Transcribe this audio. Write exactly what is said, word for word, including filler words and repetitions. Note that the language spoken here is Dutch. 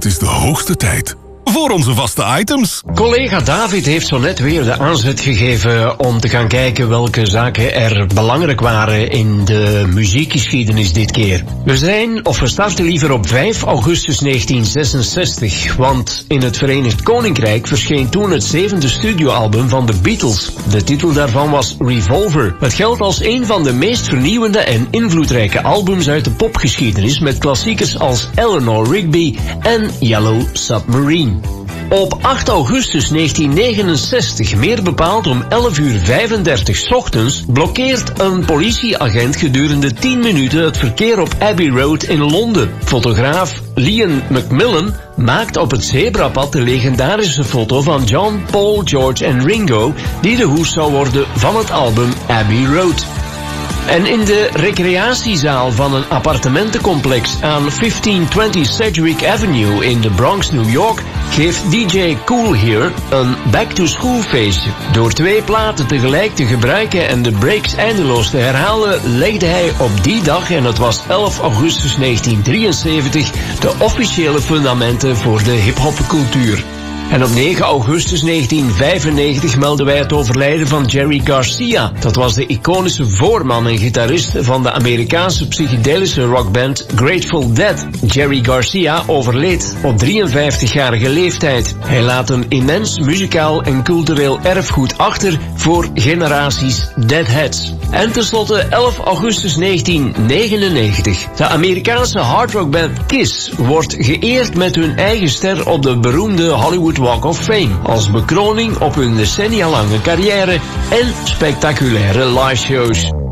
Het is de hoogste tijd voor onze vaste items. Collega David heeft zo net weer de aanzet gegeven om te gaan kijken welke zaken er belangrijk waren in de muziekgeschiedenis dit keer. We zijn, of we starten liever op vijf augustus negentien zesenzestig, want in het Verenigd Koninkrijk verscheen toen het zevende studioalbum van de Beatles. De titel daarvan was Revolver. Het geldt als een van de meest vernieuwende en invloedrijke albums uit de popgeschiedenis, met klassiekers als Eleanor Rigby en Yellow Submarine. Op acht augustus negentien negenenzestig, meer bepaald om elf uur vijfendertig 's ochtends, blokkeert een politieagent gedurende tien minuten het verkeer op Abbey Road in Londen. Fotograaf Ian McMillan maakt op het zebrapad de legendarische foto van John, Paul, George en Ringo, die de hoes zou worden van het album Abbey Road. En in de recreatiezaal van een appartementencomplex aan vijftien twintig Sedgwick Avenue in de Bronx, New York, geeft D J Cool Here een back-to-school feestje. Door twee platen tegelijk te gebruiken en de breaks eindeloos te herhalen, legde hij op die dag, en het was elf augustus negentien drieënzeventig, de officiële fundamenten voor de hip-hopcultuur. En op negen augustus negentien vijfennegentig melden wij het overlijden van Jerry Garcia. Dat was de iconische voorman en gitarist van de Amerikaanse psychedelische rockband Grateful Dead. Jerry Garcia overleed op drieënvijftigjarige leeftijd. Hij laat een immens muzikaal en cultureel erfgoed achter voor generaties Deadheads. En tenslotte elf augustus negentien negenennegentig. De Amerikaanse hardrockband Kiss wordt geëerd met hun eigen ster op de beroemde Hollywood Walk of Fame, als bekroning op hun decennia lange carrière en spectaculaire liveshows.